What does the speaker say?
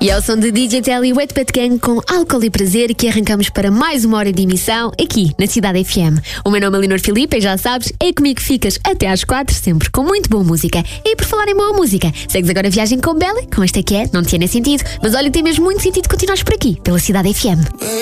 E ao som de DJ Telly e Wetpad Gang com Álcool e Prazer, que arrancamos para mais uma hora de emissão aqui na Cidade FM. O meu nome é Leonor Filipe e já sabes, é comigo que ficas até às 4, sempre com muito boa música. E por falar em boa música, segues agora a viagem com Bella, com esta que é Não Tinha Nem Sentido, mas olha, tem mesmo muito sentido continuares por aqui, pela Cidade FM.